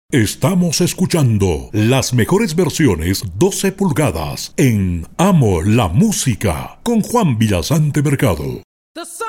Estamos escuchando las mejores versiones 12 pulgadas en Amo la Música con Juan Villasante Mercado. The sun